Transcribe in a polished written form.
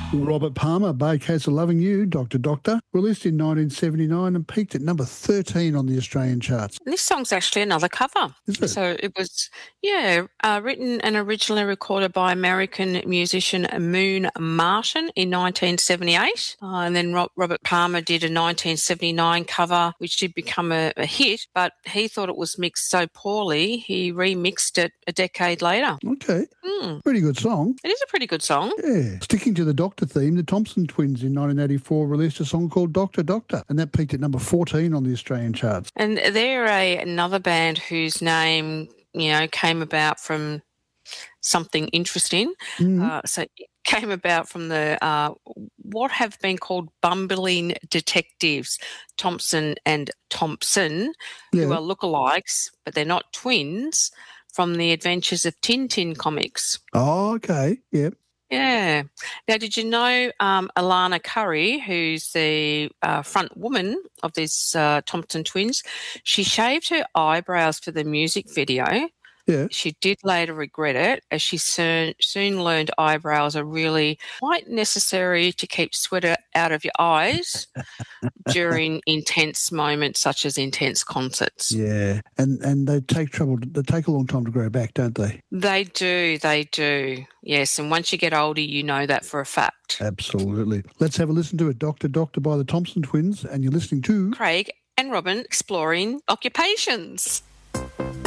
Robert Palmer, Bad Case of Loving You, Doctor Doctor, released in 1979 and peaked at number 13 on the Australian charts. This song's actually another cover. Is it? So it was, written and originally recorded by American musician Moon Martin in 1978. And then Robert Palmer did a 1979 cover, which did become a hit, but he thought it was mixed so poorly, he remixed it a decade later. Okay. Pretty good song. It is a pretty good song. Yeah. Sticking to the Doctor theme, the Thompson Twins in 1984 released a song called Doctor Doctor, and that peaked at number 14 on the Australian charts. And they're another band whose name, came about from something interesting. So it came about from the what have been called bumbling detectives, Thompson and Thompson, who are lookalikes, but they're not twins, from the Adventures of Tintin comics. Oh, okay. Yep. Yeah. Now, did you know Alana Curry, who's the front woman of these Thompson twins, she shaved her eyebrows for the music video. Yeah. She did later regret it, as she soon learned eyebrows are really quite necessary to keep sweat out of your eyes during intense moments such as intense concerts. Yeah, and they take a long time to grow back, don't they? They do. Yes, and once you get older, you know that for a fact. Absolutely. Let's have a listen to it, Doctor Doctor by the Thompson Twins, and you're listening to Craig and Robin exploring occupations.